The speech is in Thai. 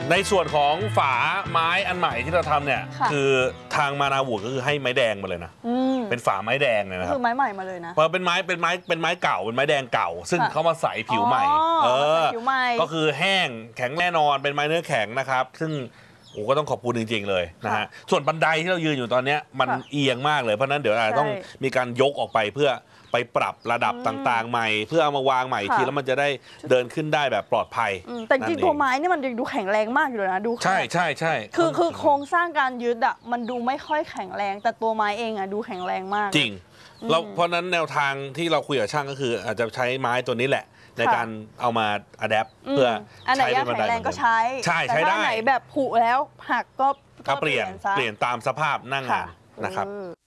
ในส่วนของฝาไม้อันใหม่ที่เราทำเนี่ยคือทางมานาวูดก็คือให้ไม้แดงมาเลยนะเป็นฝาไม้แดงเนี่ยนะครับคือไม้ใหม่มาเลยนะเพราะเป็นไม้เก่าเป็นไม้แดงเก่าซึ่งเขามาใส่ผิวใหม่ก็คือแห้งแข็งแน่นอนเป็นไม้เนื้อแข็งนะครับซึ่งโอ้ก็ต้องขอบคุณจริงๆเลยนะฮะส่วนบันไดที่เรายืนอยู่ตอนนี้มันเอียงมากเลยเพราะนั้นเดี๋ยวอาจจะต้องมีการยกออกไปเพื่อไปปรับระดับต่างๆใหม่เพื่อเอามาวางใหม่ทีแล้วมันจะได้เดินขึ้นได้แบบปลอดภัยแต่จริงตัวไม้นี่มันดูแข็งแรงมากอยู่เลยนะดูใช่คือโครงสร้างการยึดอ่ะมันดูไม่ค่อยแข็งแรงแต่ตัวไม้เองอ่ะดูแข็งแรงมากจริงแล้วเพราะนั้นแนวทางที่เราคุยกับช่างก็คืออาจจะใช้ไม้ตัวนี้แหละในการเอามาอัดแอปเพื่อใช้เป็นบันไดแข็งแรงก็ใช้ใช้ได้ไหนแบบผุแล้วหักก็เปลี่ยนตามสภาพหน้างานนะครับ